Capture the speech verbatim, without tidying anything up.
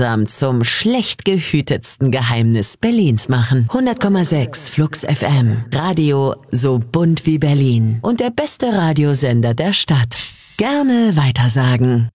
gemeinsam zum schlecht gehütetsten Geheimnis Berlins machen. hundert Komma sechs Flux F M. Radio so bunt wie Berlin. Und der beste Radiosender der Stadt. Gerne weitersagen.